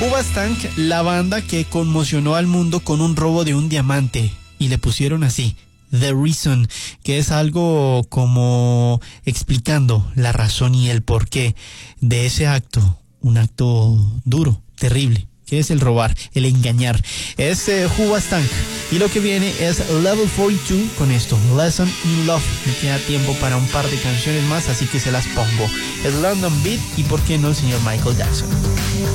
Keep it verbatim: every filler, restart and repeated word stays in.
Hoobastank, la banda que conmocionó al mundo con un robo de un diamante, y le pusieron así, The Reason, que es algo como explicando la razón y el porqué de ese acto, un acto duro, terrible, que es el robar, el engañar. Es eh, Hoobastank, y lo que viene es Level cuarenta y dos con esto, Lesson in Love. Me queda tiempo para un par de canciones más, así que se las pongo. Es London Beat y por qué no el señor Michael Jackson.